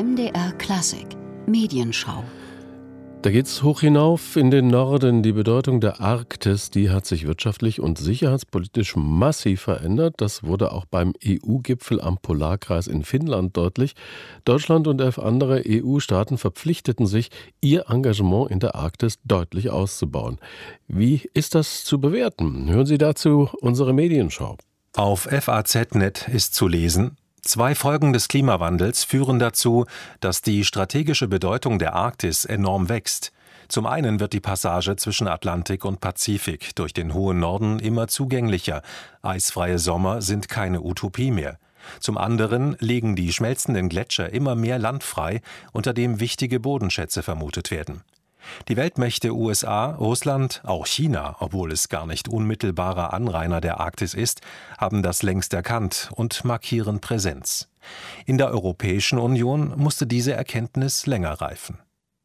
MDR Klassik Medienschau. Da geht's hoch hinauf in den Norden. Die Bedeutung der Arktis, die hat sich wirtschaftlich und sicherheitspolitisch massiv verändert. Das wurde auch beim EU-Gipfel am Polarkreis in Finnland deutlich. Deutschland und 11 andere EU-Staaten verpflichteten sich, ihr Engagement in der Arktis deutlich auszubauen. Wie ist das zu bewerten? Hören Sie dazu unsere Medienschau. Auf FAZ.net ist zu lesen: 2 Folgen des Klimawandels führen dazu, dass die strategische Bedeutung der Arktis enorm wächst. Zum einen wird die Passage zwischen Atlantik und Pazifik durch den hohen Norden immer zugänglicher. Eisfreie Sommer sind keine Utopie mehr. Zum anderen legen die schmelzenden Gletscher immer mehr Land frei, unter dem wichtige Bodenschätze vermutet werden. Die Weltmächte USA, Russland, auch China, obwohl es gar nicht unmittelbarer Anrainer der Arktis ist, haben das längst erkannt und markieren Präsenz. In der Europäischen Union musste diese Erkenntnis länger reifen.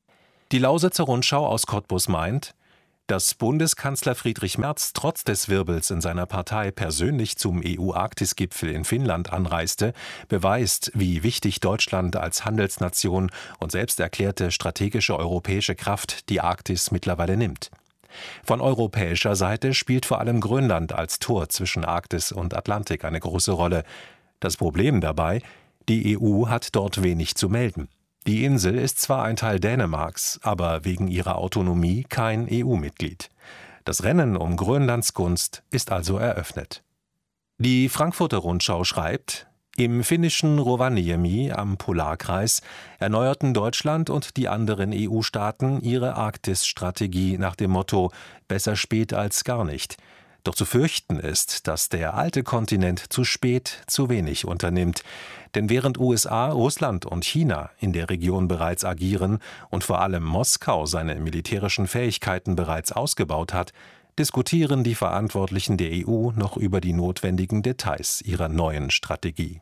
Die Lausitzer Rundschau aus Cottbus meint: Dass Bundeskanzler Friedrich Merz trotz des Wirbels in seiner Partei persönlich zum EU-Arktis-Gipfel in Finnland anreiste, beweist, wie wichtig Deutschland als Handelsnation und selbst erklärte strategische europäische Kraft die Arktis mittlerweile nimmt. Von europäischer Seite spielt vor allem Grönland als Tor zwischen Arktis und Atlantik eine große Rolle. Das Problem dabei: Die EU hat dort wenig zu melden. Die Insel ist zwar ein Teil Dänemarks, aber wegen ihrer Autonomie kein EU-Mitglied. Das Rennen um Grönlands Gunst ist also eröffnet. Die Frankfurter Rundschau schreibt: Im finnischen Rovaniemi am Polarkreis erneuerten Deutschland und die anderen EU-Staaten ihre Arktis-Strategie nach dem Motto »Besser spät als gar nicht«. Doch zu fürchten ist, dass der alte Kontinent zu spät zu wenig unternimmt. Denn während USA, Russland und China in der Region bereits agieren und vor allem Moskau seine militärischen Fähigkeiten bereits ausgebaut hat, diskutieren die Verantwortlichen der EU noch über die notwendigen Details ihrer neuen Strategie.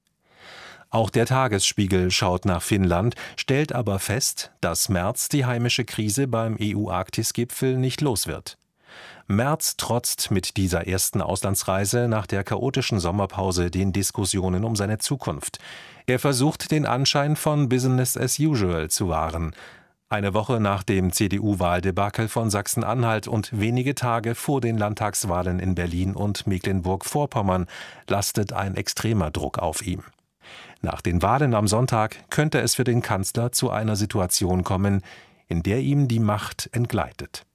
Auch der Tagesspiegel schaut nach Finnland, stellt aber fest, dass Merz die heimische Krise beim EU-Arktis-Gipfel nicht los wird. Merz trotzt mit dieser ersten Auslandsreise nach der chaotischen Sommerpause den Diskussionen um seine Zukunft. Er versucht, den Anschein von Business as usual zu wahren. Eine Woche nach dem CDU-Wahldebakel von Sachsen-Anhalt und wenige Tage vor den Landtagswahlen in Berlin und Mecklenburg-Vorpommern lastet ein extremer Druck auf ihm. Nach den Wahlen am Sonntag könnte es für den Kanzler zu einer Situation kommen, in der ihm die Macht entgleitet.